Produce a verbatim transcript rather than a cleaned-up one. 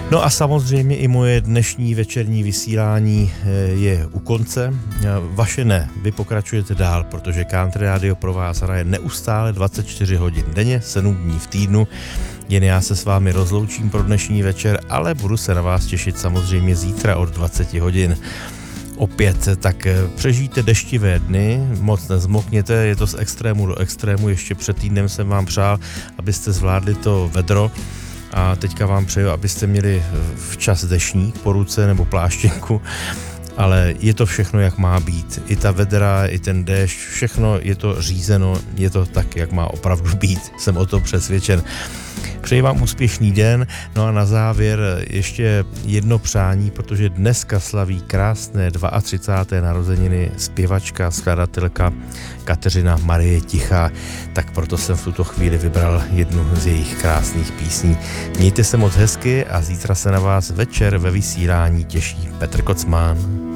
No a samozřejmě i moje dnešní večerní vysílání je u konce. Vaše ne, vy pokračujete dál, protože Country Radio pro vás hraje neustále dvacet čtyři hodin denně, sedm dní v týdnu. Jen já se s vámi rozloučím pro dnešní večer, ale budu se na vás těšit samozřejmě zítra od dvacet hodin. Opět, tak přežijte deštivé dny, moc nezmokněte, je to z extrému do extrému, ještě před týdnem jsem vám přál, abyste zvládli to vedro a teďka vám přeju, abyste měli včas deštník po ruce nebo pláštěnku, ale je to všechno, jak má být. I ta vedra, i ten déšť, všechno je to řízeno, je to tak, jak má opravdu být. Jsem o tom přesvědčen. Přeji vám úspěšný den, no a na závěr ještě jedno přání, protože dneska slaví krásné třicáté druhé narozeniny zpěvačka, skladatelka Kateřina Marie Tichá, tak proto jsem v tuto chvíli vybral jednu z jejich krásných písní. Mějte se moc hezky a zítra se na vás večer ve vysílání těší Petr Kocman.